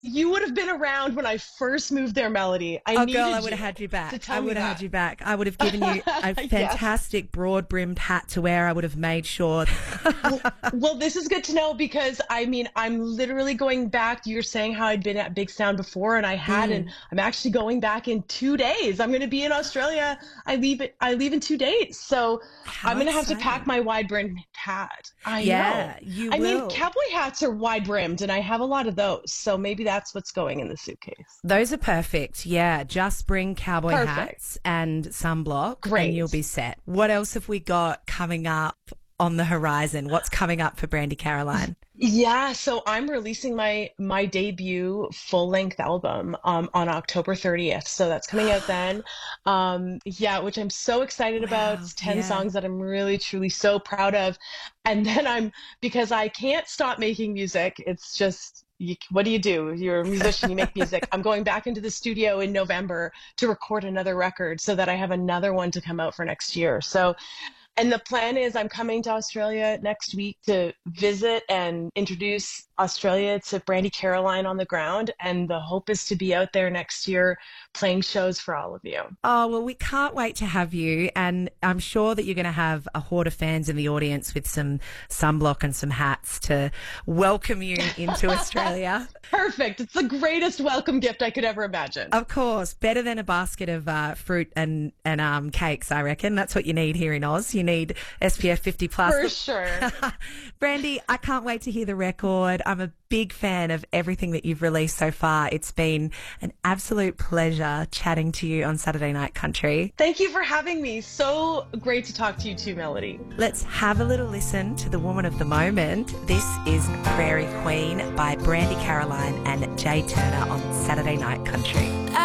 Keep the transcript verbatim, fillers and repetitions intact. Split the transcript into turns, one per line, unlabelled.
You would have been around when I first moved there, Melody. I
Oh,
needed
girl, I
you
would have had you
to
back.
tell
I
me
would have
that.
had you back. I would have given you a
Yes.
fantastic broad-brimmed hat to wear. I would have made sure.
Well, well, this is good to know because I mean, I'm literally going back. You're saying how I'd been at Big Sound before, and I had, and
Mm,
I'm actually going back in two days. I'm going to be in Australia. I leave it. I leave in two days, so I'm
how
going to have to pack
exciting.
my wide brimmed hat. I know.
Yeah, you
I mean,
will.
cowboy hats are wide brimmed, and I have a lot of those, so maybe that's what's going in the suitcase.
Those are perfect. Yeah, just bring cowboy
Perfect.
hats and sunblock and you'll
Great.
be set. What else have we got coming up on the horizon? What's coming up for Brandy Caroline?
Yeah, so I'm releasing my my debut full-length album um on October thirtieth. So that's coming out then. Um yeah, which I'm so excited about.
Wow.
It's ten
Yeah.
songs that I'm really truly so proud of. And then I'm because I can't stop making music. It's just you, what do you do? You're a musician, you make music. I'm going back into the studio in November to record another record so that I have another one to come out for next year. So and the plan is I'm coming to Australia next week to visit and introduce Australia to Brandy Caroline on the ground. And the hope is to be out there next year playing shows for all of you.
Oh, well, we can't wait to have you. And I'm sure that you're going to have a horde of fans in the audience with some sunblock and some hats to welcome you into Australia.
Perfect. It's the greatest welcome gift I could ever imagine.
Of course, better than a basket of uh, fruit and, and um, cakes, I reckon. That's what you need here in Oz. You need S P F fifty plus.
For sure.
Brandy, I can't wait to hear the record. I'm a big fan of everything that you've released so far. It's been an absolute pleasure chatting to you on Saturday Night Country.
Thank you for having me. So great to talk to you too, Melody.
Let's have a little listen to the woman of the moment. This is Prairie Queen by Brandy Caroline and Jay Turner on Saturday Night Country.